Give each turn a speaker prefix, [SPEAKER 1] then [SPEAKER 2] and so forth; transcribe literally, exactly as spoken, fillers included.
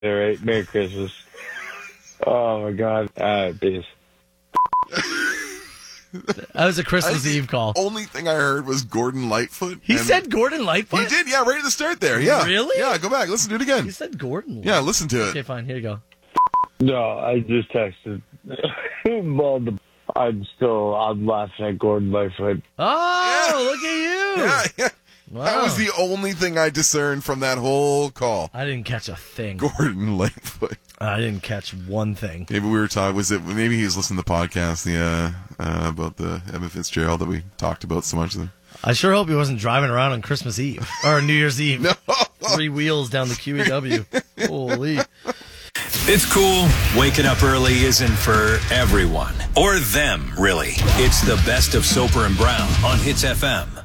[SPEAKER 1] All right, Merry Christmas. Oh my God. All right, peace.
[SPEAKER 2] That was a Christmas Eve call.
[SPEAKER 3] Only thing I heard was Gordon Lightfoot.
[SPEAKER 2] He said Gordon Lightfoot?
[SPEAKER 3] He did, yeah, right at the start there. Yeah.
[SPEAKER 2] Really?
[SPEAKER 3] Yeah, go back. Listen to it again.
[SPEAKER 2] He said Gordon Lightfoot.
[SPEAKER 3] Yeah, listen to it.
[SPEAKER 2] Okay, fine. Here you go.
[SPEAKER 1] No, I just texted. Well, the, I'm still, I'm laughing at Gordon Lightfoot.
[SPEAKER 2] Oh,
[SPEAKER 3] Yeah.
[SPEAKER 2] look at you.
[SPEAKER 3] Yeah, yeah.
[SPEAKER 2] Wow.
[SPEAKER 3] That was the only thing I discerned from that whole call.
[SPEAKER 2] I didn't catch a thing.
[SPEAKER 3] Gordon Lightfoot.
[SPEAKER 2] I didn't catch one thing.
[SPEAKER 3] Maybe we were talking, was it, maybe he was listening to the podcast the, uh, uh, about the Evan Fitzgerald that we talked about so much.
[SPEAKER 2] I sure hope he wasn't driving around on Christmas Eve or New Year's Eve.
[SPEAKER 3] No.
[SPEAKER 2] Three wheels down the Q E W. Holy.
[SPEAKER 4] It's cool. Waking up early isn't for everyone. Or them, really. It's the best of Soper and Brown on Hits F M.